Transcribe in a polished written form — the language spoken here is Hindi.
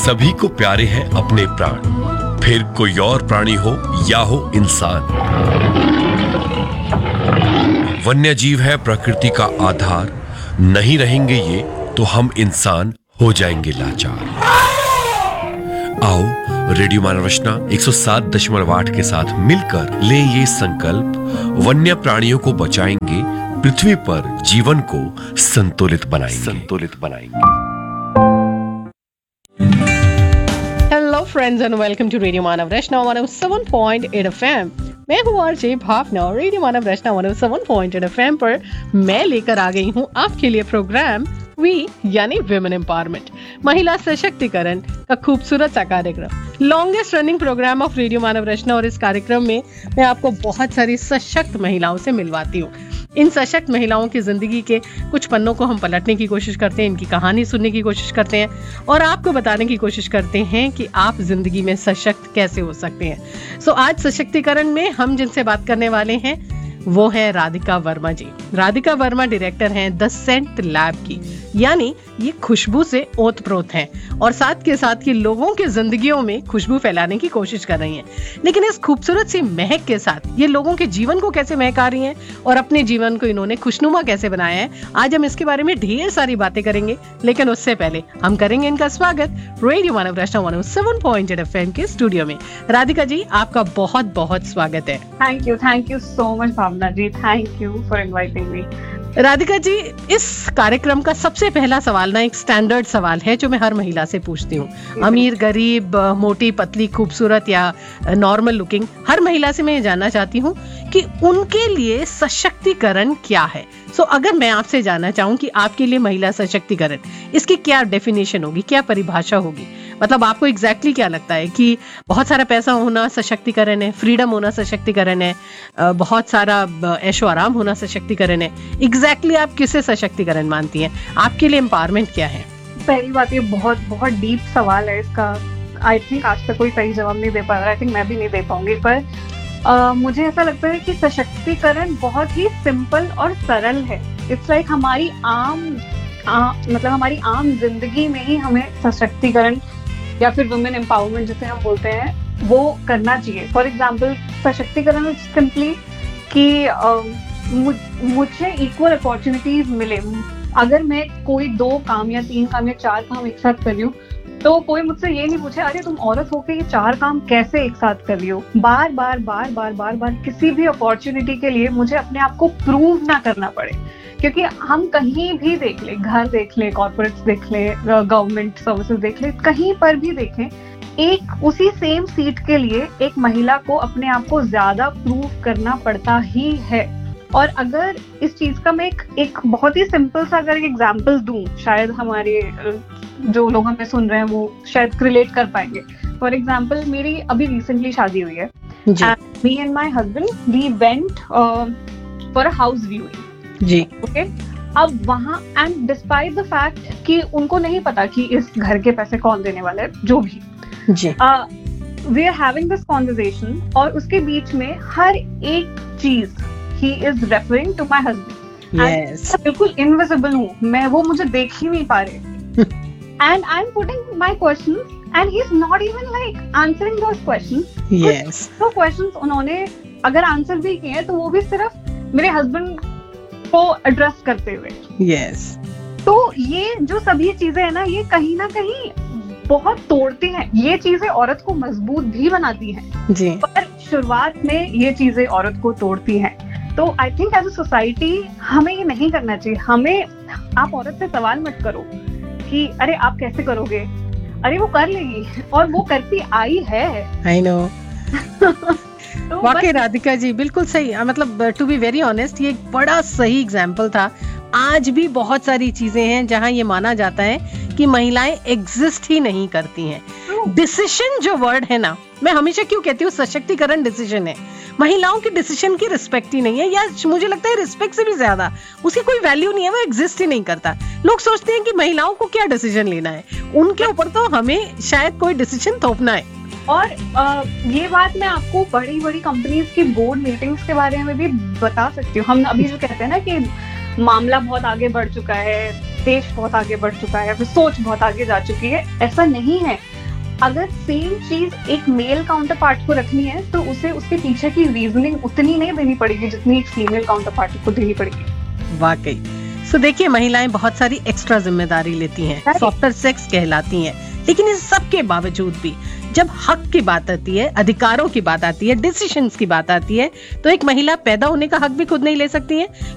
सभी को प्यारे हैं अपने प्राण, फिर कोई और प्राणी हो या हो इंसान। वन्य जीव है प्रकृति का आधार, नहीं रहेंगे ये तो हम इंसान हो जाएंगे लाचार। आओ रेडियो मानव रचना 107.8 के साथ मिलकर लें ये संकल्प, वन्य प्राणियों को बचाएंगे, पृथ्वी पर जीवन को संतुलित बनाएंगे। Hello friends and welcome to radio Manav Rachna 107.8 FM। मैं हूँ आरजे भावना और रेडियो मानव रचना 107.8 FM पर मैं लेकर आ गई हूँ आपके लिए प्रोग्राम वी यानी विमेन एम्पावरमेंट, महिला सशक्तिकरण का खूबसूरत सा कार्यक्रम, longest running programme of radio मानव रचना। और इस कार्यक्रम में मैं आपको बहुत सारी सशक्त महिलाओं से मिलवाती हूँ। इन सशक्त महिलाओं की जिंदगी के कुछ पन्नों को हम पलटने की कोशिश करते हैं, इनकी कहानी सुनने की कोशिश करते हैं और आपको बताने की कोशिश करते हैं कि आप जिंदगी में सशक्त कैसे हो सकते हैं। सो आज सशक्तिकरण में हम जिनसे बात करने वाले हैं वो है राधिका वर्मा जी। राधिका वर्मा डायरेक्टर हैं द सेंट लैब की, यानी ये खुशबू से ओतप्रोत हैं और साथ के साथ ये लोगों के जिंदगियों में खुशबू फैलाने की कोशिश कर रही हैं। लेकिन इस खूबसूरत सी महक के साथ ये लोगों के जीवन को कैसे महका रही हैं और अपने जीवन को इन्होंने खुशनुमा कैसे बनाया है, आज हम इसके बारे में ढेर सारी बातें करेंगे। लेकिन उससे पहले हम करेंगे इनका स्वागत रेडियो मानव रचना 107.8 FM के स्टूडियो में। राधिका जी, आपका बहुत बहुत स्वागत है। Thank you so much Bhavna ji, thank you for inviting me. Radhika ji, इस कार्यक्रम का सबसे पहला सवाल ना एक स्टैंडर्ड सवाल है जो मैं हर महिला से पूछती हूँ। अमीर, गरीब, मोटी, पतली, खूबसूरत या नॉर्मल लुकिंग, हर महिला से मैं ये जानना चाहती हूँ कि उनके लिए सशक्तिकरण क्या है। सो अगर मैं आपसे जानना चाहूँ कि आपके लिए महिला सशक्तिकरण, इसकी क्या डेफिनेशन होगी, क्या परिभाषा होगी? मतलब आपको एग्जैक्टली क्या लगता है कि बहुत सारा पैसा होना सशक्तिकरण है, फ्रीडम होना सशक्तिकरण है, बहुत सारा ऐशो आराम होना सशक्तिकरण है? एग्जैक्टली आप किसे सशक्तिकरण मानती हैं? आपके लिए एम्पावरमेंट क्या है? पहली बात, ये बहुत बहुत डीप सवाल है। इसका आई थिंक आज तक कोई सही जवाब नहीं दे पा रहा। आई थिंक मैं भी नहीं दे पाऊंगी, पर मुझे ऐसा लगता है कि सशक्तिकरण बहुत ही सिंपल और सरल है। इट्स लाइक हमारी हमारी आम जिंदगी में ही हमें सशक्तिकरण या फिर वुमेन एम्पावरमेंट जिसे हम बोलते हैं वो करना चाहिए। फॉर एग्जाम्पल, सशक्तिकरण सिंपली कि मुझे इक्वल अपॉर्चुनिटीज मिले। अगर मैं कोई 2 काम या 3 काम या 4 काम एक साथ कर रही हूँ तो कोई मुझसे ये नहीं पूछे अरे तुम औरत होके ये 4 काम कैसे एक साथ कर रही हो। बार बार किसी भी अपॉर्चुनिटी के लिए मुझे अपने आप को प्रूव ना करना पड़े, क्योंकि हम कहीं भी देख ले, घर देख ले, कॉर्पोरेट्स देख ले, गवर्नमेंट सर्विसेज देख ले, कहीं पर भी देखें, एक उसी सेम सीट के लिए एक महिला को अपने आप को ज्यादा प्रूव करना पड़ता ही है। और अगर इस चीज का मैं एक बहुत ही सिंपल सा अगर एक एग्जांपल दूं, शायद हमारे जो लोग हमें सुन रहे हैं वो शायद रिलेट कर पाएंगे। फॉर एग्जांपल, मेरी अभी रिसेंटली शादी हुई है। Me and my husband we went for a house viewing ji. Okay, अब वहां एंड डिस्पाइट द फैक्ट कि उनको नहीं पता कि इस घर के पैसे कौन देने वाला है, जो भी जी, we are having this conversation और उसके बीच में हर एक चीज he is referring to my husband. Yes. मैं बिल्कुल इनविजिबल हूँ, मैं वो मुझे देख ही नहीं पा रहे। And I'm putting my questions and he's not even like answering those questions. Yes. तो questions उन्होंने अगर आंसर भी किए तो वो भी सिर्फ मेरे हस्बैंड को एड्रेस करते हुए। Yes. तो ये जो सभी चीजें है ना, ये कहीं ना कहीं बहुत तोड़ती हैं। ये चीजें औरत को मजबूत भी बनाती हैं जी, पर शुरुआत में ये चीजें औरत को तोड़ती हैं। तो I think as a society हमें ये नहीं करना चाहिए। हमें, आप औरत से सवाल मत करो कि अरे आप कैसे करोगे, अरे वो कर लेगी, और वो करती आई है। I know. वाकई राधिका जी बिल्कुल सही, मतलब टू बी वेरी ऑनेस्ट ये एक बड़ा सही एग्जाम्पल था। आज भी बहुत सारी चीजें हैं जहां ये माना जाता है कि महिलाएं एग्जिस्ट ही नहीं करती हैं। डिसीजन जो वर्ड है ना, मैं हमेशा क्यों कहती हूँ सशक्तिकरण डिसीजन है। महिलाओं की डिसीजन की रिस्पेक्ट ही नहीं है, या मुझे लगता है रिस्पेक्ट से भी ज्यादा उसकी कोई वैल्यू नहीं है, वो एग्जिस्ट ही नहीं करता। लोग सोचते हैं कि महिलाओं को क्या डिसीजन लेना है, उनके ऊपर तो हमें शायद कोई डिसीजन थोपना है। और ये बात मैं आपको बड़ी बड़ी कंपनीज की बोर्ड मीटिंग्स के बारे में भी बता सकती हूँ। हम अभी जो कहते हैं ना कि मामला बहुत आगे बढ़ चुका है, देश बहुत आगे बढ़ चुका है, फिर सोच बहुत आगे जा चुकी है, ऐसा नहीं है। अगर सेम चीज एक मेल काउंटर पार्ट को रखनी है तो उसे उसके पीछे की रीजनिंग उतनी नहीं देनी पड़ेगी जितनी एक फीमेल काउंटर पार्ट को देनी पड़ेगी। वाकई। सो देखिए, महिलाएं बहुत सारी एक्स्ट्रा जिम्मेदारी लेती हैं, Right. सॉफ्टर सेक्स कहलाती हैं, लेकिन इस सब के बावजूद भी जब हक की बात आती है, अधिकारों की बात आती है, डिसीजंस की बात आती है, तो एक महिला पैदा होने का हक भी खुद नहीं ले सकती है।